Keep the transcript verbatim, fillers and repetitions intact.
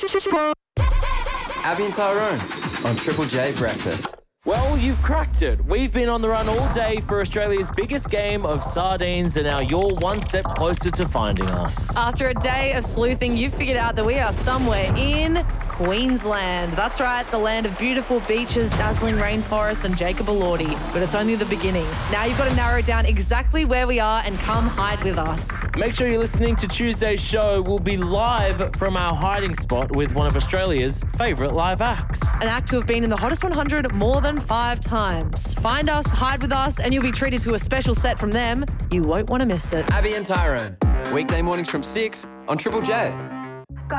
Abby and Tyrone on Triple J Breakfast. Well, you've cracked it. We've been on the run all day for Australia's biggest game of sardines, and now you're one step closer to finding us. After a day of sleuthing, you've figured out that we are somewhere in Queensland. That's right, the land of beautiful beaches, dazzling rainforests and Jacob Elordi. But it's only the beginning. Now you've got to narrow down exactly where we are and come hide with us. Make sure you're listening to Tuesday's show. We'll be live from our hiding spot with one of Australia's favourite live acts. An act who have been in the hottest one hundred more than five times. Find us, hide with us, and you'll be treated to a special set from them. You won't want to miss it. Abby and Tyrone, weekday mornings from six on Triple J.